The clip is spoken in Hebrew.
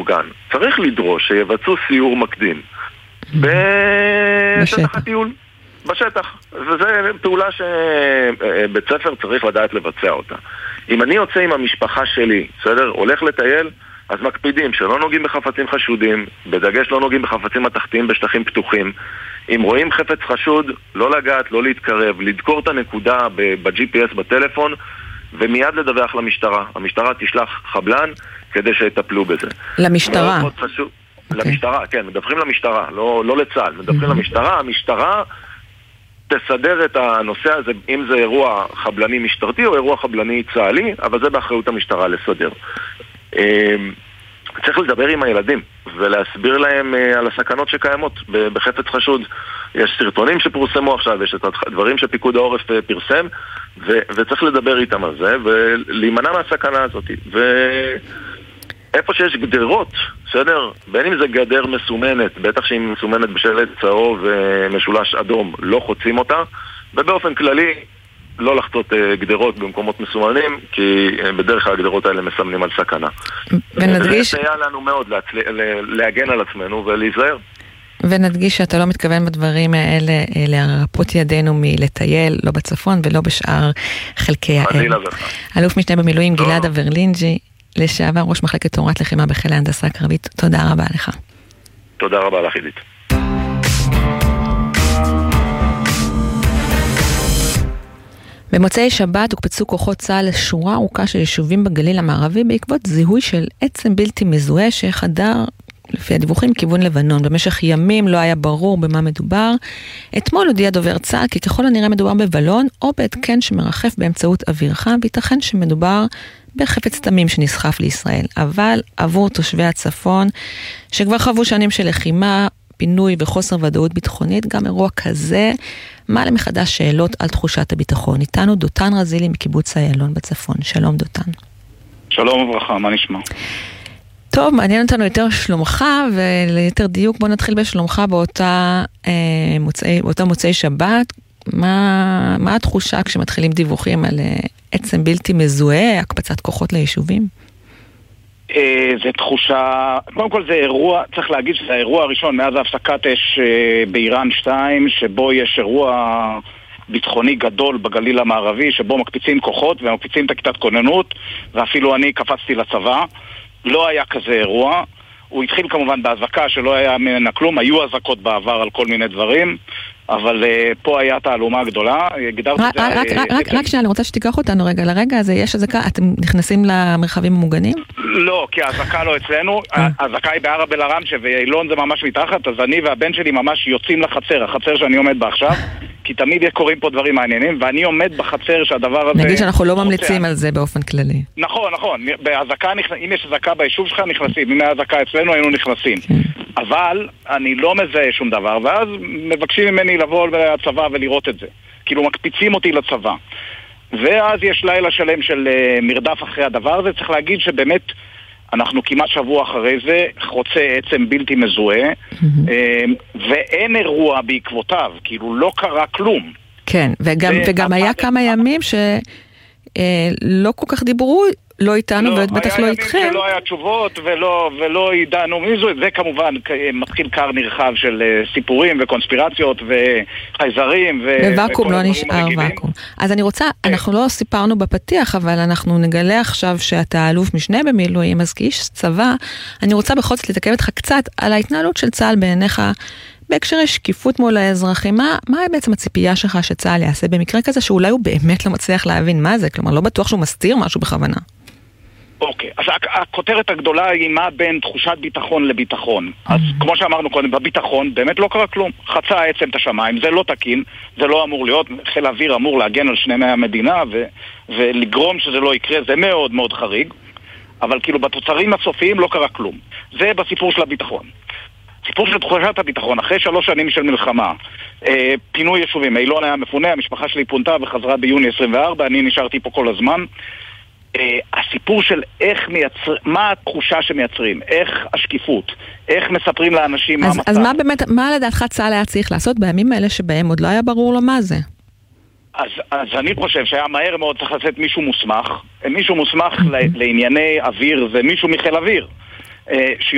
מאורגן, צריך לדרוש שיבצעו סיור מקדים בשטח הטיול, בשטח. וזו פעולה שבית ספר צריך לדעת לבצע אותה. אם אני יוצא עם המשפחה שלי, בסדר, הולך לטייל, אז מקפידים שלא נוגעים בחפצים חשודים, בדגש לא נוגעים בחפצים התחתיים בשטחים פתוחים. אם רואים חפץ חשוד, לא לגעת, לא להתקרב, לדקור את הנקודה ב-GPS בטלפון, ומיד לדווח למשטרה. המשטרה תשלח חבלן כדי שיטפלו בזה. למשטרה? למשטרה, כן, מדווחים למשטרה, לא לצה"ל, מדווחים למשטרה. המשטרה תסדר את הנושא הזה, אם זה אירוע חבלני משטרתי או אירוע חבלני צה"לי, אבל זה באחריות המשטרה לסדר. צריך לדבר עם הילדים ולהסביר להם על הסכנות שקיימות בחפץ חשוד. יש סרטונים שפורסמו עכשיו, יש את הדברים שפיקוד העורף פרסם, וצריך לדבר איתם על זה ולהימנע מהסכנה הזאת. ואיפה שיש גדרות, בסדר? בין אם זה גדר מסומנת, בטח שהיא מסומנת בשלט צהוב ומשולש אדום, לא חוצים אותה, ובאופן כללי לא לחצות גדרות במקומות מסומנים, כי בדרך כלל הגדרות האלה מסמנים על סכנה. ונדגיש... זה היה לנו מאוד להגן על עצמנו ולהיזהר. ונדגיש שאתה לא מתכוון בדברים האלה להרפות ידינו מלטייל, לא בצפון ולא בשאר חלקי האל. אלוף משנה במילואים גלעד אברלינג'י, לשעבר ראש מחלקת תורת לחימה בחיל ההנדסה הקרבית. תודה רבה לך. תודה רבה לך, עידית. במוצאי שבת הוקפצו כוחות צה"ל לשורה ארוכה של יישובים בגליל המערבי בעקבות זיהוי של עצם בלתי מזוהה שחדר לפי הדיווחים כיוון לבנון. במשך ימים לא היה ברור במה מדובר. אתמול הודיע דובר צה"ל כי ככל הנראה מדובר בבלון או בהתקן שמרחף באמצעות אוויר חם, וייתכן שמדובר בחפץ תמים שנסחף לישראל. אבל עבור תושבי הצפון שכבר חוו שנים של לחימה, פינוי וחוסר ודאות ביטחונית, גם אירוע כזה מעלה מחדש שאלות על תחושת הביטחון. איתנו דותן רזילי מקיבוץ איילון בצפון. שלום דותן. שלום וברכה, מה נשמע? טוב, מעניין אותנו יותר שלומך, וליתר דיוק בוא נתחיל בשלומך באותו מוצאי שבת. מה התחושה כשמתחילים דיווחים על עצם בלתי מזוהה, הקפצת כוחות ליישובים? זה תחושה, קודם כל זה אירוע, צריך להגיד שזה האירוע הראשון מאז ההפסקת אש באיראן 2, שבו יש אירוע ביטחוני גדול בגליל המערבי, שבו מקפיצים כוחות ומקפיצים את הכיתת כוננות, ואפילו אני קפצתי לצבא. לא היה כזה אירוע. הוא התחיל כמובן בהזקה שלא היה ממנה כלום, היו הזקות בעבר על כל מיני דברים, אבל פה היה תעלומה גדולה. רק שנייה, אני רוצה שתיקח אותנו רגע לרגע הזה. יש הזקה, אתם נכנסים למרחבים המוגנים? לא, כי ההזקה לא אצלנו. ההזקה היא בערב אל-עראמשה ואילון זה ממש מתחת, אז אני והבן שלי ממש יוצאים לחצר, החצר שאני עומד בה עכשיו, כי תמיד קוראים פה דברים מעניינים, ואני עומד בחצר שהדבר הזה... נגיד שאנחנו לא ממליצים על זה באופן כללי. נכון. אם יש הזקה ביישוב שלך נכנסים, אם היה הזקה אצלנו היינו נכנסים. אבל אני לא מזהה שום דבר, ואז מבקשים ממני לבוא לצבא ולראות את זה. כאילו מקפיצים אותי לצבא. ואז יש לילה שלם של מרדף אחרי הדבר הזה. צריך להגיד שבאמת אנחנו כמעט שבוע אחרי זה חוצה עצם בלתי מזוהה, ואין אירוע בעקבותיו, כאילו לא קרה כלום. כן, וגם היה כמה ימים שלא כל כך דיברו, לא איתנו ובטח לא איתכם. היה ימים שלא היה תשובות ולא ידענו מי זו. זה כמובן מתחיל קר נרחב של סיפורים וקונספירציות וחייזרים. וואקום לא נשאר וואקום. אז אני רוצה, אנחנו לא סיפרנו בפתיח, אבל אנחנו נגלה עכשיו שאתה אלוף משנה במילואים, אז כאיש צבא, אני רוצה בכל זאת להתעכב איתך קצת על ההתנהלות של צה"ל בעיניך, בהקשר שקיפות מול האזרחים. מה בעצם הציפייה שלך שצה"ל יעשה במקרה כזה שאולי הוא באמת לא מצליח להבין מה זה? כלומר, לא בטוח שהוא מסתיר משהו בכוונה. אוקיי, אז הכותרת הגדולה היא מה בין תחושת ביטחון לביטחון. אז כמו שאמרנו קודם, בביטחון באמת לא קרה כלום. חצה עצם את השמיים, זה לא תקין, זה לא אמור להיות. חיל האוויר אמור להגן על שני המדינה ולגרום שזה לא יקרה, זה מאוד מאוד חריג. אבל כאילו בתוצרים הסופיים לא קרה כלום. זה בסיפור של הביטחון. סיפור של תחושת הביטחון, אחרי 3 שנים של מלחמה, פינוי יישובים, אילון היה מפונה, המשפחה שלי פונתה וחזרה ביוני 24, אני נשארתי פה כל הזמן. הסיפור של מה התחושה שמייצרים, איך השקיפות, איך מספרים לאנשים מה המצב. אז מה לדעתך צה"ל היה צריך לעשות בימים האלה שבהם עוד לא היה ברור לו מה זה? אז אני חושב שהיה מהר מאוד צריך לצאת מישהו מוסמך לענייני אוויר, זה מישהו מחיל אוויר,